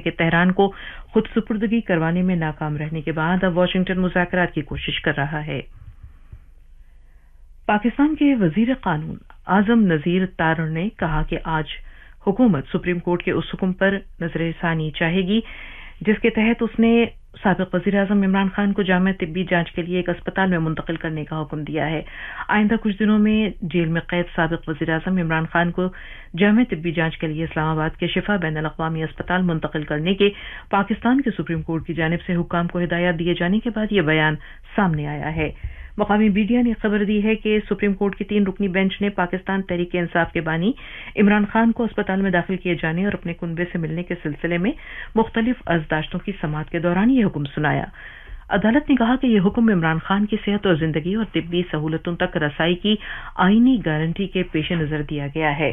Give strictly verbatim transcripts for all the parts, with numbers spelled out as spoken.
कि तेहरान को खुद सुपुर्दगी करवाने में नाकाम रहने के बाद अब वाशिंगटन मुज़ाकरात की कोशिश कर रहा है। पाकिस्तान के वजीर कानून आजम नजीर तारड़ ने कहा कि आज हुकूमत सुप्रीम कोर्ट के उस हुक्म पर नजरसानी चाहेगी जिसके तहत उसने साबिक वज़ीर-ए-आज़म इमरान खान को जामिया तिब्बी जांच के लिए एक अस्पताल में मुंतकिल करने का हुक्म दिया है। आइंदा कुछ दिनों में जेल में कैद साबिक वज़ीर-ए-आज़म इमरान खान को जामिया तिब्बी जांच के लिए इस्लामाबाद के शिफा बैनुल अक़वामी अस्पताल मुंतकिल करने के पाकिस्तान के सुप्रीम कोर्ट की जानिब से हुक्म को हिदायत दिए जाने के बाद यह बयान सामने आया है। मकामी मीडिया ने खबर दी है कि सुप्रीम कोर्ट की तीन रुकनी बेंच ने पाकिस्तान तहरीक इंसाफ के बानी इमरान खान को अस्पताल में दाखिल किए जाने और अपने कुनबे से मिलने के सिलसिले में मुख्तलिफ अर्जदाश्तों की समाअत के दौरान यह हुक्म सुनाया। अदालत ने कहा कि यह हुक्म इमरान खान की सेहत और जिंदगी और तिब्बी सहूलतों तक रसाई की आईनी गारंटी के पेश नजर दिया गया है।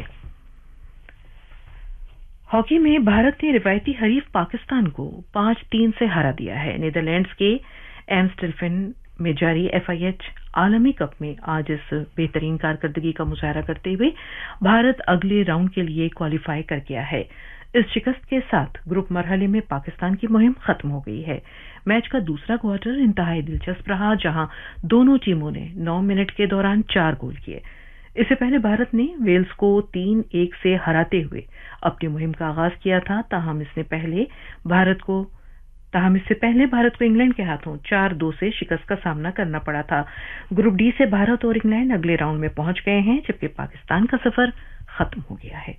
हॉकी में भारत ने रिवायती हरीफ पाकिस्तान को पांच तीन से हरा दिया है। नीदरलैंड्स के एम्स्टेल्फेन में जारी एफआईएच आलमी कप में आज इस बेहतरीन कारकर्दगी का मुजाहरा करते हुए भारत अगले राउंड के लिए क्वालिफाई कर गया है। इस शिकस्त के साथ ग्रुप मरहले में पाकिस्तान की मुहिम खत्म हो गई है। मैच का दूसरा क्वार्टर इंतहाई दिलचस्प रहा, जहां दोनों टीमों ने नौ मिनट के दौरान चार गोल किए। इससे पहले भारत ने वेल्स को तीन एक से हराते हुए अपनी मुहिम का आगाज किया था, ताहम इसने पहले भारत को ताहम इससे पहले भारत को इंग्लैंड के हाथों चार दो से शिकस्त का सामना करना पड़ा था। ग्रुप डी से भारत और इंग्लैंड अगले राउंड में पहुंच गए हैं, जबकि पाकिस्तान का सफर खत्म हो गया है।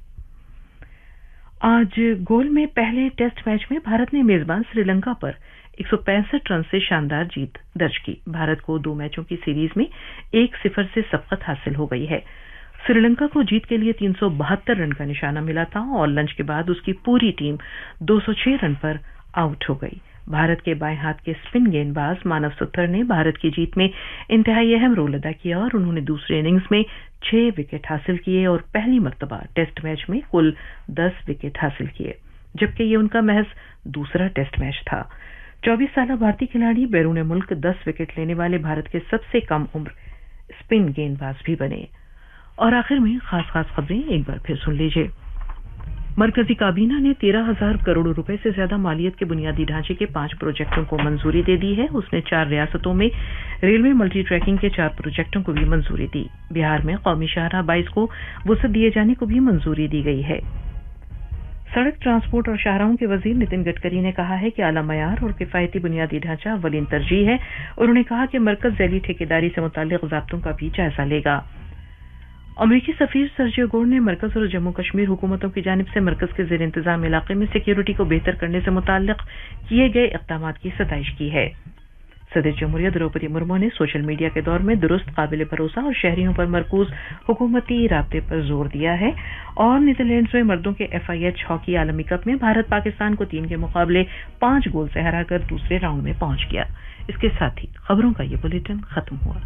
आज गोल में पहले टेस्ट मैच में भारत ने मेजबान श्रीलंका पर एक सौ पैंसठ रन से शानदार जीत दर्ज की। भारत को दो मैचों की सीरीज में एक सिफर से सबकत हासिल हो गई है। श्रीलंका को जीत के लिए तीन सौ बहत्तर रन का निशाना मिला था और लंच के बाद उसकी पूरी टीम दो सौ छह रन पर आउट हो गई। भारत के बाएं हाथ के स्पिन गेंदबाज मानव सुथर ने भारत की जीत में इंतहाई अहम रोल अदा किया और उन्होंने दूसरे इनिंग्स में छह विकेट हासिल किए और पहली मर्तबा टेस्ट मैच में कुल दस विकेट हासिल किए, जबकि ये उनका महज दूसरा टेस्ट मैच था। चौबीस साल भारतीय खिलाड़ी बैरून मुल्क दस विकेट लेने वाले भारत के सबसे कम उम्र स्पिन गेंदबाज भी बने। और आखिर में खास खास खबरें एक बार फिर सुन लीजिए। मरकजी काबीना ने तेरह हजार करोड़ रुपए से ज्यादा मालियत के बुनियादी ढांचे के पांच प्रोजेक्टों को मंजूरी दे दी है। उसने चार रियासतों में रेलवे मल्टी ट्रैकिंग के चार प्रोजेक्टों को भी मंजूरी दी। बिहार में कौमी शाहराह बाईस को वसअत दिए जाने को भी मंजूरी दी गई है। सड़क ट्रांसपोर्ट और शाहराहों के वजीर नितिन गडकरी ने कहा है कि आला मयार और किफायती बुनियादी ढांचा अव्वलीन तरजीह है। उन्होंने कहा कि मरकज ज़ैली ठेकेदारी से मुताल्लिक ज़ाब्तों का भी जायजा लेगा। अमरीकी सफीर सर्जियो गोर ने मरकज और जम्मू कश्मीर हुकूमतों की जानिब से मरकज के ज़ेर इंतजाम इलाके में सिक्योरिटी को बेहतर करने से मुताल्लिक किए गए इक़दाम की सताइश की है। सदर जमहूरियत द्रौपदी मुर्मू ने सोशल मीडिया के दौर में दुरुस्त, काबिल भरोसा और शहरियों पर मरकूज हुकूमती राब्ते पर जोर दिया है। और नीदरलैंड्स में मर्दों के एफआईएच हॉकी आलमी कप में भारत पाकिस्तान को तीन के मुकाबले पांच गोल से हराकर दूसरे राउंड में पहुंच गया। इसके साथ ही खबरों का ये बुलेटिन खत्म हुआ।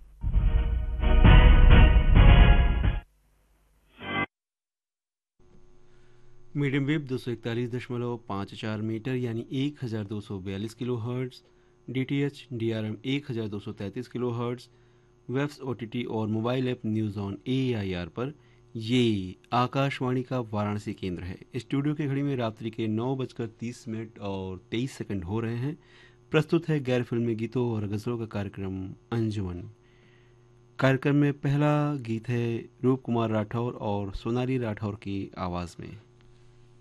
मीडियम वेव दो सौ इकतालीस दशमलव पाँच चार मीटर यानी एक हज़ार दो सौ बयालीस kilo hertz, D T H D R M एक हज़ार दो सौ तैंतीस kilo hertz, webs O T T और mobile app news on A I R पर ये आकाशवाणी का वाराणसी केंद्र है। स्टूडियो की घड़ी में रात्रि के नौ बजकर तीस मिनट और तेईस सेकंड हो रहे हैं। प्रस्तुत है गैर फिल्मी गीतों और गज़लों का कार्यक्रम अंजुमन। कार्यक्रम में पहला गीत है रूप कुमार राठौर और सोनाली राठौर की आवाज़ में।